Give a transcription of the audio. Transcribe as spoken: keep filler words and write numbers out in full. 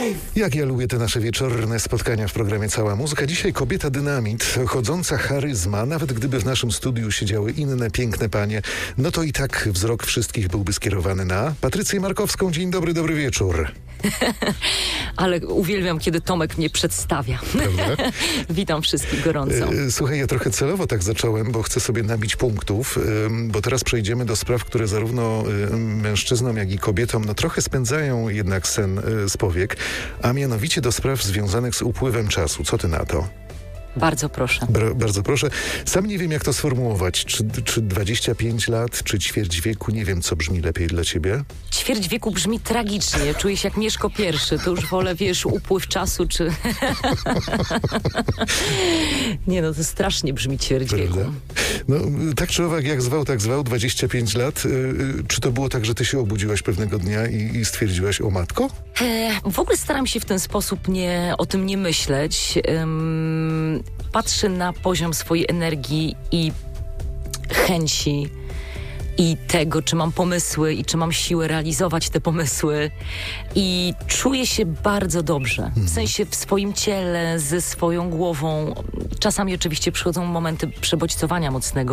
Jak ja lubię te nasze wieczorne spotkania w programie Cała Muzyka. Dzisiaj kobieta dynamit, chodząca charyzma. Nawet gdyby w naszym studiu siedziały inne piękne panie, no to i tak wzrok wszystkich byłby skierowany na Patrycję Markowską. Dzień dobry, dobry wieczór. Ale uwielbiam, kiedy Tomek mnie przedstawia. Witam wszystkich gorąco. Słuchaj, ja trochę celowo tak zacząłem, bo chcę sobie nabić punktów, bo teraz przejdziemy do spraw, które zarówno mężczyznom, jak i kobietom no trochę spędzają jednak sen z powiek, a mianowicie do spraw związanych z upływem czasu. Co ty na to? Bardzo proszę. Br- bardzo proszę. Sam nie wiem, jak to sformułować. Czy, czy dwadzieścia pięć lat, czy ćwierć wieku? Nie wiem, co brzmi lepiej dla ciebie. Ćwierć wieku brzmi tragicznie. Czuję się jak Mieszko pierwszy. To już wolę, wiesz, upływ czasu, czy... Nie no, to strasznie brzmi ćwierć Prawda? wieku. No, tak czy owak, jak zwał, tak zwał, dwadzieścia pięć lat. Yy, czy to było tak, że ty się obudziłaś pewnego dnia i, i stwierdziłaś, o matko? E, w ogóle staram się w ten sposób nie, o tym nie myśleć. Ym, patrzę na poziom swojej energii i chęci i tego, czy mam pomysły i czy mam siłę realizować te pomysły i czuję się bardzo dobrze. W sensie w swoim ciele, ze swoją głową. Czasami oczywiście przychodzą momenty przebodźcowania mocnego,